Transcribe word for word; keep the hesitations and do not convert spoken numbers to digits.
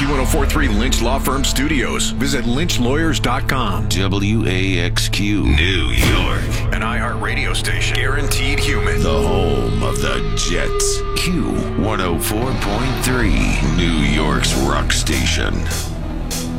Q one oh four point three Lynch Law Firm Studios. Visit lynch lawyers dot com. W A X Q, New York. An iHeart radio station. Guaranteed human. The home of the Jets. Q one oh four point three, New York's rock station.